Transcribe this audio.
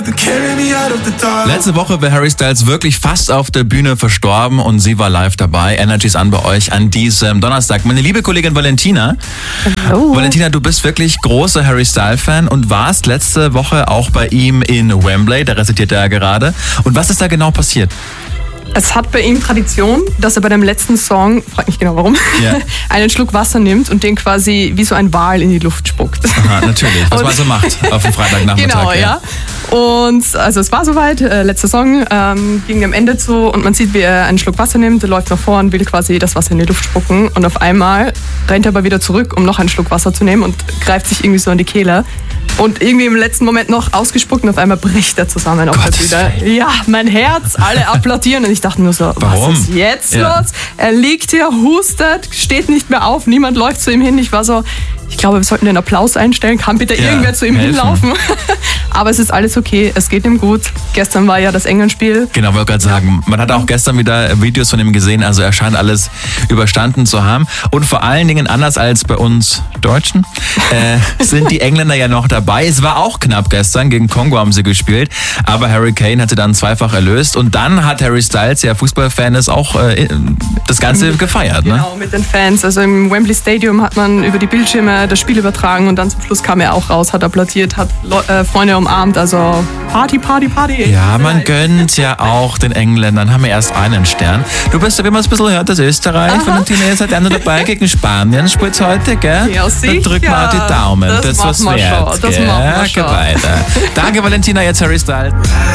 Letzte Woche wäre Harry Styles wirklich fast auf der Bühne verstorben und sie war live dabei. Energy's an bei euch an diesem Donnerstag. Meine liebe Kollegin Valentina. Hallo. Valentina, du bist wirklich großer Harry Styles-Fan und warst letzte Woche auch bei ihm in Wembley. Da residiert er ja gerade. Und was ist da genau passiert? Es hat bei ihm Tradition, dass er bei dem letzten Song, frag mich genau warum, einen Schluck Wasser nimmt und den quasi wie so ein Wal in die Luft spuckt. Aha, natürlich. Was man so macht auf dem Freitagnachmittag. Genau, ja. Und also es war soweit, letzter Song ging am Ende zu und man sieht, wie er einen Schluck Wasser nimmt, er läuft nach vorn, will quasi das Wasser in die Luft spucken und auf einmal rennt er aber wieder zurück, um noch einen Schluck Wasser zu nehmen und greift sich irgendwie so an die Kehle. Und irgendwie im letzten Moment noch ausgespuckt und auf einmal bricht er zusammen auf der Bühne. Ja, mein Herz, alle applaudieren und ich dachte nur so, warum? Was ist jetzt los? Er liegt hier, hustet, steht nicht mehr auf, niemand läuft zu ihm hin. Ich war so, ich glaube, wir sollten den Applaus einstellen, kann bitte irgendwer zu ihm hinlaufen. Aber es ist alles okay, es geht ihm gut. Gestern war ja das England-Spiel. Genau, wollte gerade sagen, man hat auch gestern wieder Videos von ihm gesehen, also er scheint alles überstanden zu haben. Und vor allen Dingen, anders als bei uns Deutschen, sind die Engländer ja noch dabei. Es war auch knapp gestern, gegen Kongo haben sie gespielt, aber Harry Kane hatte dann zweifach erlöst. Und dann hat Harry Styles, der Fußballfan ist, auch das Ganze gefeiert. Genau, mit den Fans. Also im Wembley Stadium hat man über die Bildschirme das Spiel übertragen und dann zum Schluss kam er auch raus, hat applaudiert, hat Freunde umarmt, also Party, Party, Party. Ja, man gönnt ja auch den Engländern, haben wir erst einen Stern. Du bist ja, wie man es ein bisschen hört, aus Österreich. Valentina, ihr seid einer dabei gegen Spanien, spielt heute, gell? Ja, sicher. Dann drück mal die Daumen, das was wert. Das machen wir schon. Danke, Valentina, jetzt Harry Styles.